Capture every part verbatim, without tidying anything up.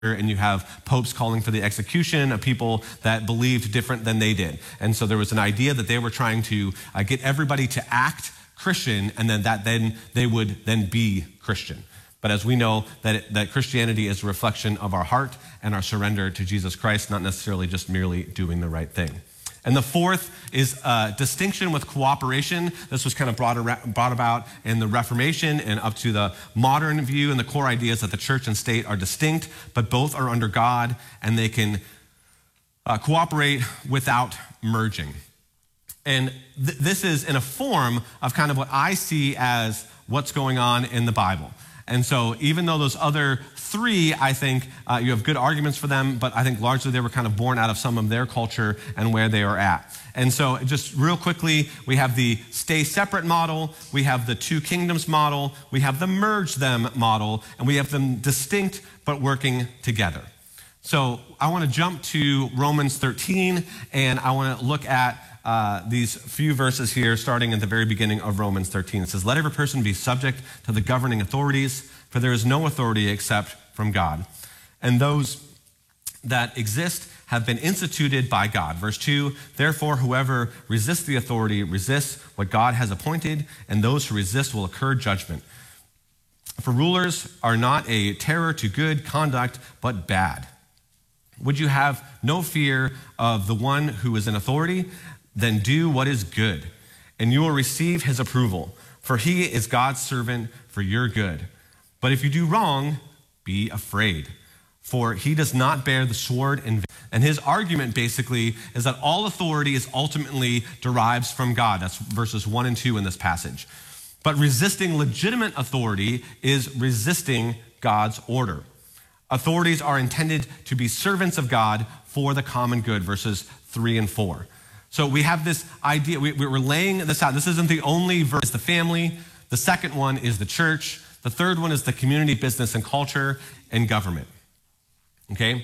and you have popes calling for the execution of people that believed different than they did. And so there was an idea that they were trying to uh, get everybody to act Christian, and then that then they would then be Christian. But as we know, that, it, that Christianity is a reflection of our heart and our surrender to Jesus Christ, not necessarily just merely doing the right thing. And the fourth is uh, distinction with cooperation. This was kind of brought, around, brought about in the Reformation and up to the modern view, and the core idea is that the church and state are distinct, but both are under God, and they can uh, cooperate without merging. And th- this is in a form of kind of what I see as what's going on in the Bible. And so even though those other three, I think uh, you have good arguments for them, but I think largely they were kind of born out of some of their culture and where they are at. And so just real quickly, we have the stay separate model, we have the two kingdoms model, we have the merge them model, and we have them distinct but working together. So I want to jump to Romans thirteen, and I want to look at Uh, these few verses here, starting at the very beginning of Romans thirteen. It says, "Let every person be subject to the governing authorities, for there is no authority except from God. And those that exist have been instituted by God." Verse two, "Therefore, whoever resists the authority resists what God has appointed, and those who resist will incur judgment. For rulers are not a terror to good conduct, but bad. Would you have no fear of the one who is in authority? Then do what is good, and you will receive his approval, for he is God's servant for your good. But if you do wrong, be afraid, for he does not bear the sword in vain." And his argument basically is that all authority is ultimately derives from God. That's verses one and two in this passage. But resisting legitimate authority is resisting God's order. Authorities are intended to be servants of God for the common good, verses three and four. So we have this idea, we, we're laying this out. This isn't the only verse. The family, the second one is the church, the third one is the community, business, and culture, and government. Okay?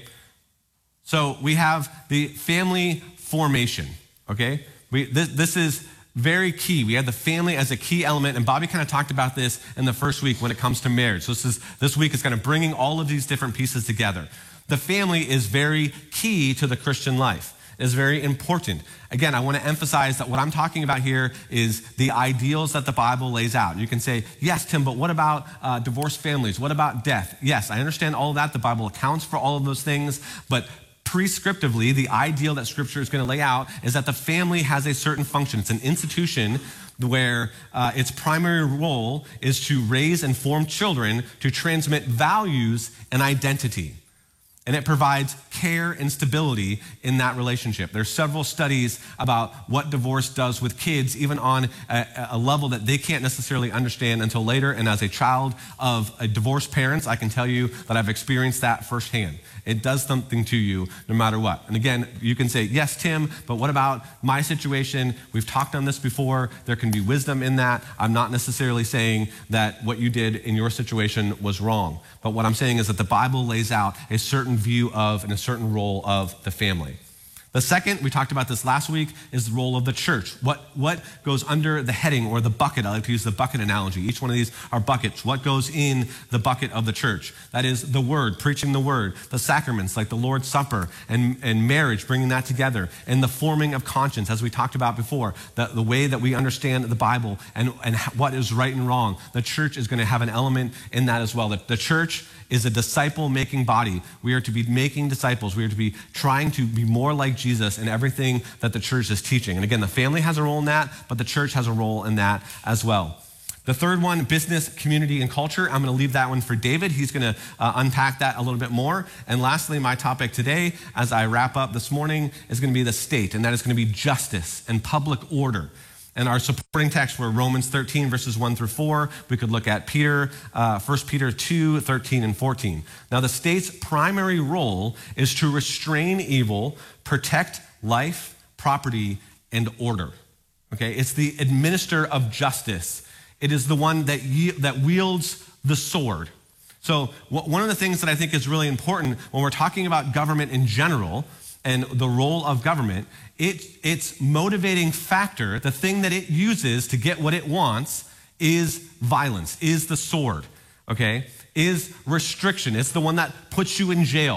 So we have the family formation, okay? We, this, this is very key. We have the family as a key element, and Bobby kind of talked about this in the first week when it comes to marriage. So this, is, this week is kind of bringing all of these different pieces together. The family is very key to the Christian life. Is very important. Again, I want to emphasize that what I'm talking about here is the ideals that the Bible lays out. You can say, yes, Tim, but what about uh, divorced families? What about death? Yes, I understand all of that. The Bible accounts for all of those things, but prescriptively, the ideal that Scripture is going to lay out is that the family has a certain function. It's an institution where uh, its primary role is to raise and form children to transmit values and identity. And it provides care and stability in that relationship. There's several studies about what divorce does with kids, even on a, a level that they can't necessarily understand until later. And as a child of a divorced parents, I can tell you that I've experienced that firsthand. It does something to you no matter what. And again, you can say, yes, Tim, but what about my situation? We've talked on this before. There can be wisdom in that. I'm not necessarily saying that what you did in your situation was wrong. But what I'm saying is that the Bible lays out a certain view of and a certain role of the family. The second, we talked about this last week, is the role of the church. What, what goes under the heading or the bucket? I like to use the bucket analogy. Each one of these are buckets. What goes in the bucket of the church? That is the word, preaching the word, the sacraments like the Lord's Supper and, and marriage, bringing that together, and the forming of conscience, as we talked about before, the, the way that we understand the Bible and, and what is right and wrong. The church is going to have an element in that as well. The, the church is a disciple-making body. We are to be making disciples. We are to be trying to be more like Jesus in everything that the church is teaching. And again, the family has a role in that, but the church has a role in that as well. The third one, business, community, and culture. I'm going to leave that one for David. He's going to uh, unpack that a little bit more. And lastly, my topic today, as I wrap up this morning, is going to be the state, and that is going to be justice and public order. And our supporting text were Romans thirteen, verses one through four. We could look at Peter, uh, First Peter two, thirteen and fourteen. Now, the state's primary role is to restrain evil, protect life, property, and order. Okay, it's the administrator of justice. It is the one that, ye- that wields the sword. So w- one of the things that I think is really important when we're talking about government in general and the role of government, it, its motivating factor, the thing that it uses to get what it wants, is violence, is the sword. okay, is restriction. It's the one that puts you in jail.